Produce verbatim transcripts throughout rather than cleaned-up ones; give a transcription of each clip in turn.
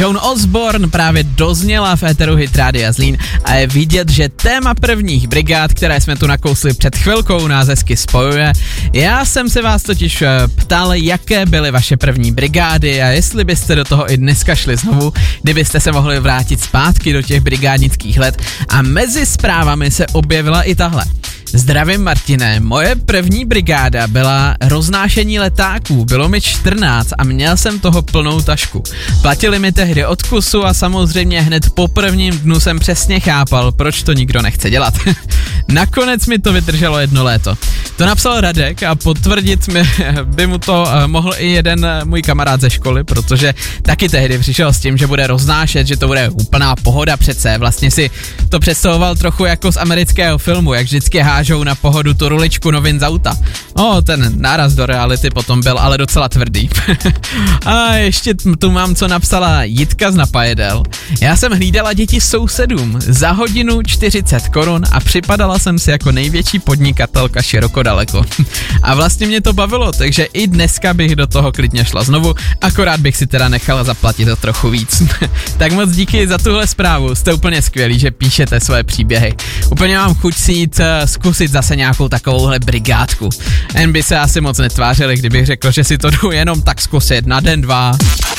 Joan Osborne právě dozněla v éteru Hit Rádia Zlín a je vidět, že téma prvních brigád, které jsme tu nakousli před chvilkou, nás hezky spojuje. Já jsem se vás totiž ptal, jaké byly vaše první brigády a jestli byste do toho i dneska šli znovu, kdybyste se mohli vrátit zpátky do těch brigádnických let. A mezi zprávami se objevila i tahle. Zdravím, Martine, moje první brigáda byla roznášení letáků, bylo mi čtrnáct a měl jsem toho plnou tašku. Platili mi tehdy odkusu a samozřejmě hned po prvním dnu jsem přesně chápal, proč to nikdo nechce dělat. Nakonec mi to vydrželo jedno léto. To napsal Radek a potvrdit mi by mu to mohl i jeden můj kamarád ze školy, protože taky tehdy přišel s tím, že bude roznášet, že to bude úplná pohoda přece. Vlastně si to představoval trochu jako z amerického filmu, jak vždycky hážou na pohodu tu ruličku novin z auta. No, ten náraz do reality potom byl ale docela tvrdý. A ještě tu mám, co napsala Jitka z Napajedel. Já jsem hlídala děti sousedům za hodinu čtyřicet korun a připadala jsem si jako největší podnikatelka široko daleko. A vlastně mě to bavilo, takže i dneska bych do toho klidně šla znovu, akorát bych si teda nechala zaplatit to trochu víc. Tak moc díky za tuhle zprávu, jste úplně skvělí, že píšete své příběhy. Úplně mám chuť si jít zkusit zase nějakou takovouhle brigádku. Jen by se asi moc netvářili, kdybych řekl, že si to jdu jenom tak zkusit na den, dva.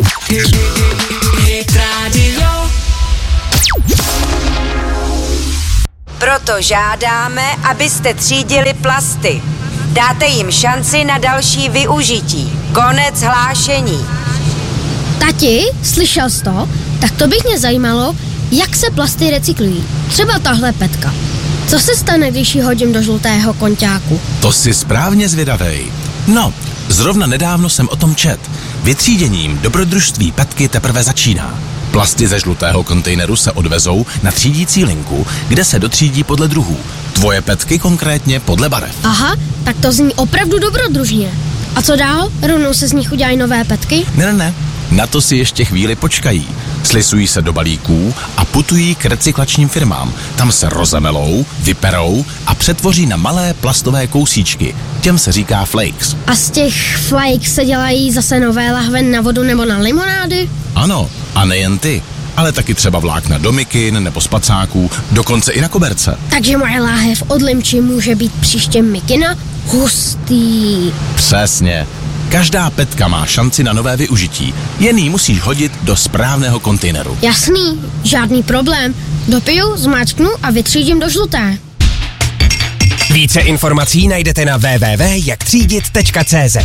Proto žádáme, abyste třídili plasty. Dáte jim šanci na další využití. Konec hlášení. Tati, slyšel jsi to? Tak to bych mě zajímalo, jak se plasty recyklují. Třeba tahle petka. Co se stane, když ji hodím do žlutého konťáku? To jsi správně zvědavej. No, zrovna nedávno jsem o tom čet. Vytříděním dobrodružství petky teprve začíná. Plasty ze žlutého kontejneru se odvezou na třídící linku, kde se dotřídí podle druhů. Tvoje petky konkrétně podle barev. Aha, tak to zní opravdu dobrodružně. A co dál? Rovnou se z nich udělají nové petky? Ne, ne, ne. Na to si ještě chvíli počkají. Slisují se do balíků a putují k recyklačním firmám. Tam se rozemelou, vyperou a přetvoří na malé plastové kousíčky. Těm se říká flakes. A z těch flakes se dělají zase nové lahve na vodu nebo na limonády? Ano, a nejen ty, ale taky třeba vlákna do mikin nebo spacáků, dokonce i na koberce. Takže moje láhev od limči může být příště mikina? Hustý. Přesně. Každá petka má šanci na nové využití, jen ji musíš hodit do správného kontejneru. Jasný, žádný problém. Dopiju, zmáčknu a vytřídím do žluté. Více informací najdete na w w w tečka jak třídit tečka c z.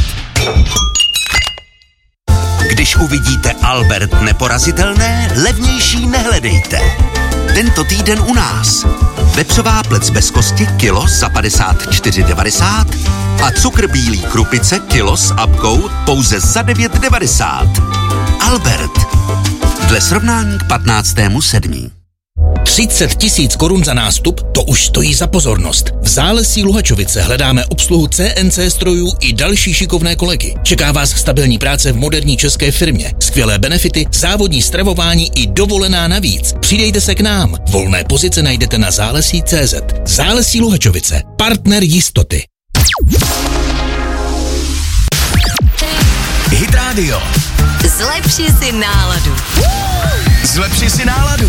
Když uvidíte Albert neporazitelné, levnější nehledejte. Tento týden u nás. Vepřová plec bez kosti kilo za padesát čtyři devadesát a cukr bílý krupice kilo s apkou pouze za devět devadesát. Albert. Dle srovnání k patnáctému sedmý třicet tisíc korun za nástup, to už stojí za pozornost. V Zálesí Luhačovice hledáme obsluhu C N C strojů i další šikovné kolegy. Čeká vás stabilní práce v moderní české firmě, skvělé benefity, závodní stravování i dovolená navíc. Přidejte se k nám. Volné pozice najdete na zálesí tečka cé zet. Zálesí Luhačovice. Partner jistoty. Hit Radio. Zlepši si náladu. Zlepši si náladu.